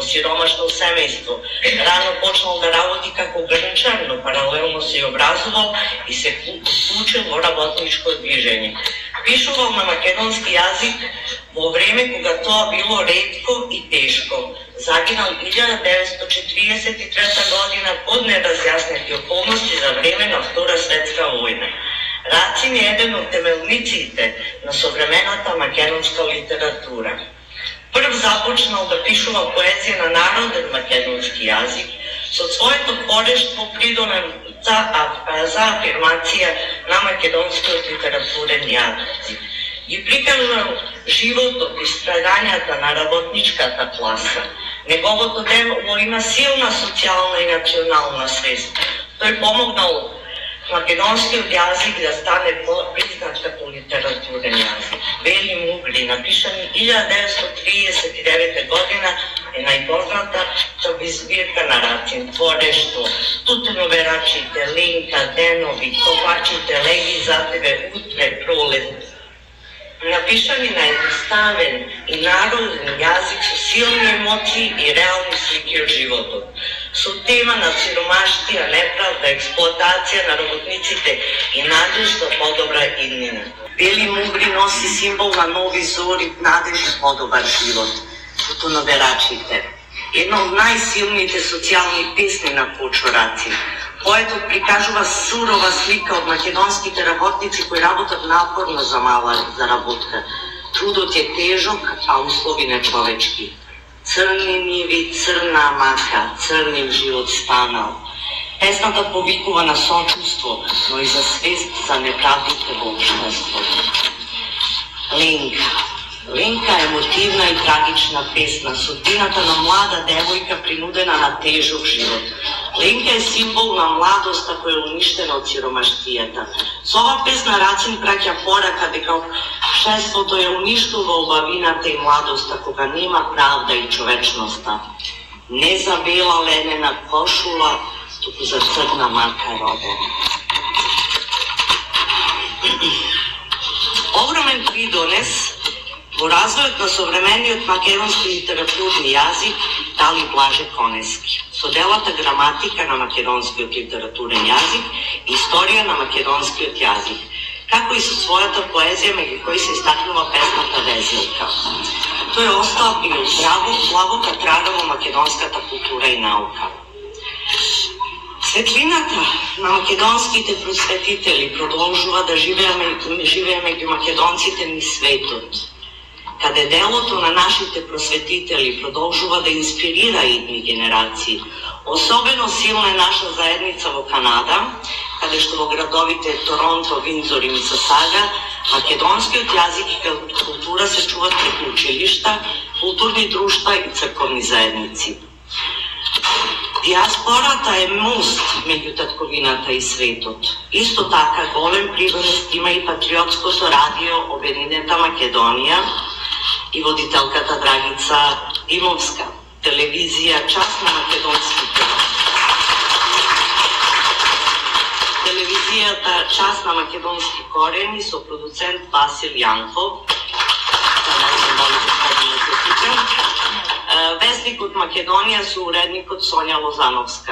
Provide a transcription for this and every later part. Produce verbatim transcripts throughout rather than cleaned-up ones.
siromašno semejstvo. Rano počnal da ravodi kako grnčarno, paralelno se i obrazovao i se uključil u rabotničko dviženje. Pišoval na makedonski jazik vo vreme koga to bilo retko i teško. Zaginal hiljada devetsto četrdeset treta godina pod nerazjasneti okolnosti za vreme na Vtора svetska vojna. Racin je jedan od temeljnicite na sovremeната makedonska literatura. Prv započnal da pišova poezija na naroden makedonski jazik, so svoето tvoreštvo pridonel za, za afirmacija na makedonskoj literaturen jazik i prikazal život i stradanjata na rabotničkата класа. Неговото дело има силна социјална и национална свест. Тој помогнал македонскиот јазик да стане признат како литературен јазик. Бели мугли, напишан hiljada devetsto trideset devete година, е најпозната збирка на Рацин, творештво, Тутеноверачите, Ленка, Денови, Копачите, Леги за тебе, Утре, Пролет. Напишани на едноставен и народен јазик со силни емоции и реални слики од животот. Со тема на сиромаштија, неправда, експлоатација на работниците и надеж за подобра иднина. Бели мугри носи символ на нови зори, надеж за подобар живот. Тутеноверачите. Една од најсилните социјални песни на Кочо Рацин. Поетот прикажува сурова слика од македонските работници кои работат напорно за мала заработка. Трудот е тежок, а услови нечовечки. Црни ниви, црна мака, црним живот станал. Песната повикува на сочувство, но и за свест за неправдите во општеството. Ленка. Ленка е емотивна и трагична песна, судбината на млада девојка принудена на тежок живот. Ленка е символ на младоста која е уништена од сиромаштијата. Со ова песна Рацин праќа порака дека општеството ја уништува убавината и младоста кога нема правда и човечноста. Не за бела ленена кошула, туку за црна мака родена. Огромен придонес во развојот на современиот македонски литературни јазик дали Блаже Конески. Со делата Граматика на македонскиот литературен јазик и Историја на македонскиот јазик, како и со својата поезија меѓу кои се истакнува песната Везилка. Тој остава и здраво, благота трага во македонската култура и наука. Светлината на македонските просветители продолжува да живее меѓу македонците низ светот, каде делото на нашите просветители продолжува да инспирира идни генерации. Особено силна е наша заедница во Канада, каде што во градовите Торонто, Виндзор и Мисисага македонскиот јазик и култура се чуват преку училишта, културни друштва и црковни заедници. Диаспората е мост меѓу татковината и светот. Исто така голем придонес има и патриотското радио Обединета Македонија и водителката Драгица Димовска, телевизија Час на македонските. Телевизијата Час на македонски корени со продуцент Васил Јанков. Вестникот Македонија со уредникот Сонја Лозановска.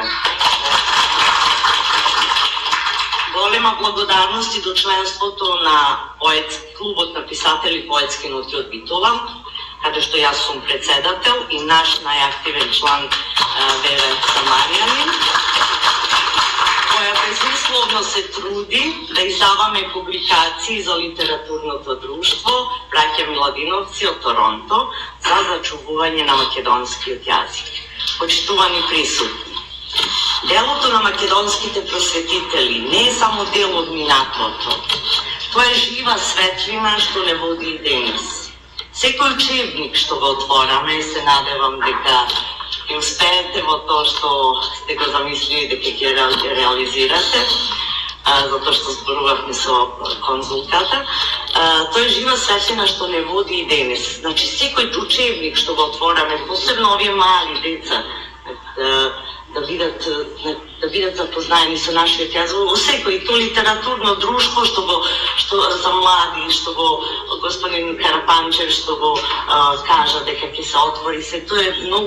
Голема благодарност и до членството на поет, клубот на писатели Поетски ноти од Битола, каде што јас сум председател и наш најактивен члан Верен Самаријанин, која безусловно се труди да издаваме публикации за литературното друштво Браќа Миладиновци од Торонто за зачувување на македонскиот јазик. Почитувани присутни, делото на македонските просветители не е само дел од минатото. Тоа е жива светлина што не води и денес. Секој учебник што го отвораме, се надевам дека ќе успеете во тоа што сте го замислили дека ќе реализирате, затоа што зборувавме со конзултата. Тоа е жива светлина што не води и денес. Значи, секој учебник што го отвораме, посебно овие мали деца, да бидат да бидат запознаени со нашиот јазик, во секој то литературно друштво што го што за млади, што го господин Карапанчев што го кажа дека ќе се отвори се, тоа е многу